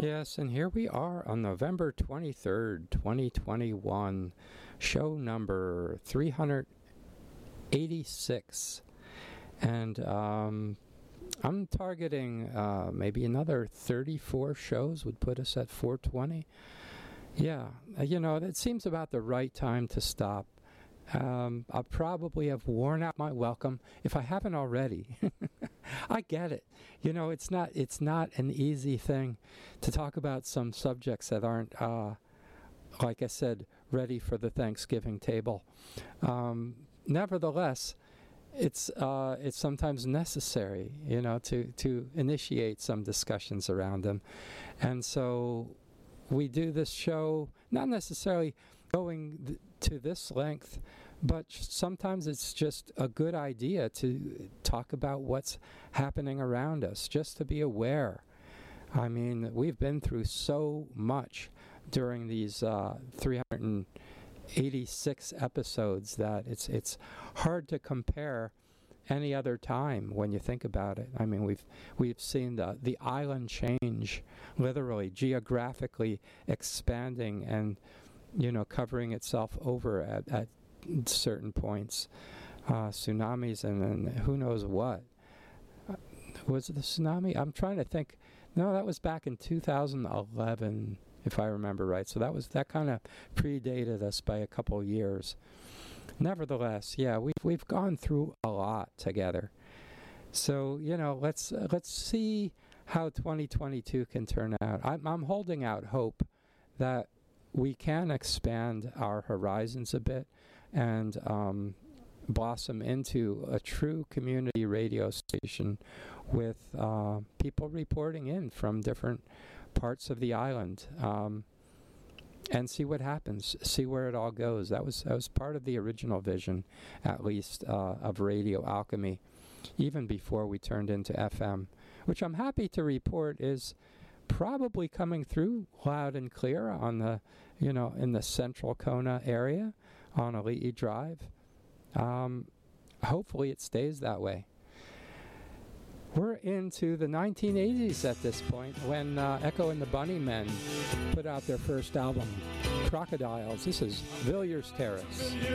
Yes, and here we are on November 23rd, 2021, show number 386. And I'm targeting maybe another 34 shows would put us at 420. Yeah, it seems about the right time to stop. I'll probably have worn out my welcome if I haven't already. I get it. It's not an easy thing to talk about some subjects that aren't, like I said, ready for the Thanksgiving table. Nevertheless, it's sometimes necessary, to initiate some discussions around them, and so we do this show not necessarily going to this length, but sometimes it's just a good idea to talk about what's happening around us, just to be aware. I mean, we've been through so much during these 386 episodes that it's hard to compare any other time when you think about it. I mean, we've seen the island change, literally geographically expanding and covering itself over at certain points, tsunamis and who knows what. Was it the tsunami? I'm trying to think. No, that was back in 2011, if I remember right. So that kind of predated us by a couple of years. Nevertheless, yeah, we've gone through a lot together. So let's see how 2022 can turn out. I'm holding out hope that we can expand our horizons a bit and blossom into a true community radio station with people reporting in from different parts of the island, and see what happens, see where it all goes. That was part of the original vision, at least, of Radio Alchemy, even before we turned into FM, which I'm happy to report is probably coming through loud and clear on the, in the central Kona area on Ali'i Drive. Hopefully it stays that way. We're into the 1980s at this point when Echo and the Bunnymen put out their first album, Crocodiles. This is Villiers Terrace.